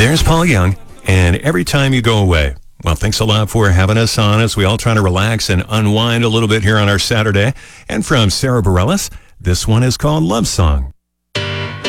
There's Paul Young, and Every Time You Go Away. Well, thanks a lot for having us on as we all try to relax and unwind a little bit here on our Saturday. And from Sarah Bareilles, this one is called Love Song.